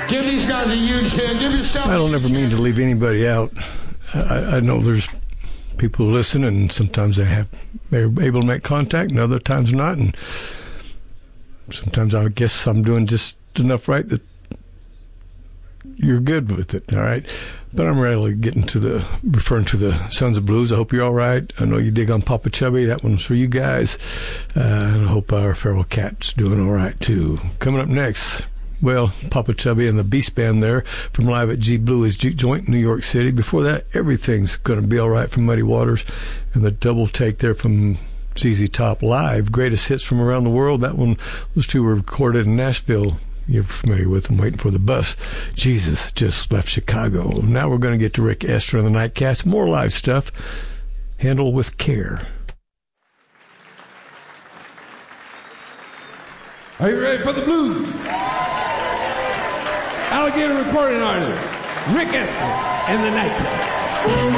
Give these guys a huge hand. Give yourself. I don't ever mean to leave anybody out. I know there's people who listen, and sometimes they're able to make contact, and other times not. And sometimes I guess I'm doing just enough right that you're good with it, all right? But I'm really referring to the Sons of Blues. I hope you're all right. I know you dig on Papa Chubby. That one's for you guys. And I hope our feral cat's doing all right, too. Coming up next, well, Papa Chubby and the Beast Band there from Live at G Bluey's Juke Joint, New York City. Before that, Everything's Gonna Be All Right from Muddy Waters. And the double take there from ZZ Top Live, Greatest Hits from Around the World. That one, those two were recorded in Nashville. You're familiar with them, Waiting for the Bus. Jesus just left Chicago. Now we're going to get to Rick Esther and the Nightcast. More live stuff. Handle with care. Are you ready for the blues? Alligator recording artist, Rick Esther and the Nightcast.